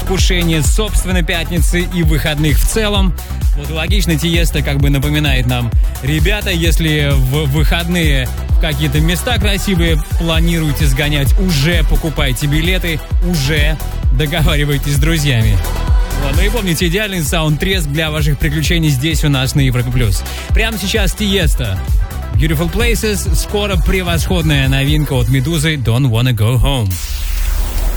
предвкушение собственной пятницы и выходных в целом. Вот логично, Тиесто как бы напоминает нам: ребята, если в выходные в какие-то места красивые планируете сгонять, уже покупайте билеты, уже договаривайтесь с друзьями. Вот, ну и помните, идеальный саунд-треск для ваших приключений здесь у нас на Европе+. Прямо сейчас Тиесто, Beautiful Places, скоро превосходная новинка от Медузы, Don't Wanna Go Home.